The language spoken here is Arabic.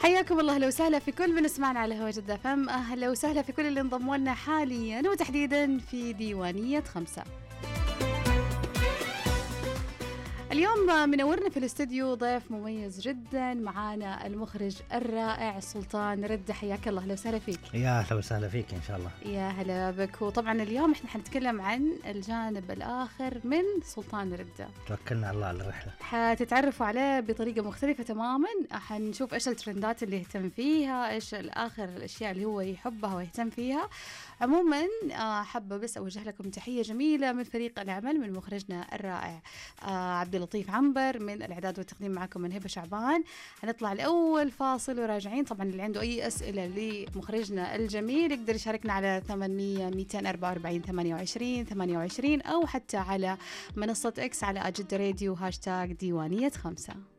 حياكم الله، اهلا وسهلا في كل من يسمعنا على هوا جدة فم. اهلا وسهلا في كل اللي انضموا لنا حاليا وتحديدا في ديوانية 5. اليوم منورنا في الاستوديو ضيف مميز جدا، معانا المخرج الرائع سلطان ردة. حياك الله، اهلا وسهلا فيك. يا اهلا وسهلا فيك ان شاء الله. يا هلا بك. وطبعا اليوم احنا حنتكلم عن الجانب الاخر من سلطان ردة. توكلنا على الله على الرحله. حتتعرفوا عليه بطريقه مختلفه تماما، حنشوف ايش الترندات اللي يهتم فيها، ايش الاخر الاشياء اللي هو يحبها ويهتم فيها. عموما حابه بس اوجه لكم تحيه جميله من فريق العمل، من مخرجنا الرائع عبد اللطيف عنبر، من الاعداد والتقديم معكم من هبه شعبان. هنطلع لاول فاصل وراجعين. طبعا اللي عنده اي اسئله لمخرجنا الجميل يقدر يشاركنا على 800 244 28 28 او حتى على منصه اكس على اجد راديو هاشتاج ديوانيه 5.